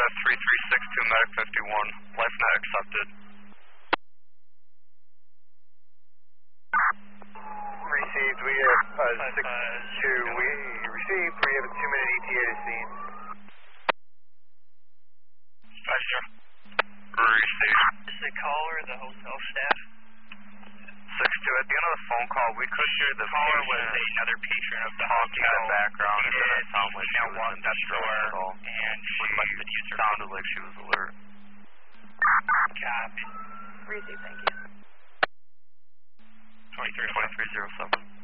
3362, medic 51, life not accepted. Received, we have 6-2, we received, we have a 2-minute ETA to scene. 5-0. Received. Is the caller the hotel staff? 6-2, at the end of the phone call, we could hear the caller was another patron of the hospital background. It didn't sound like she was walked in up distress at all. And she sounded like she was alert. Copy. Receive, thank you. 2307.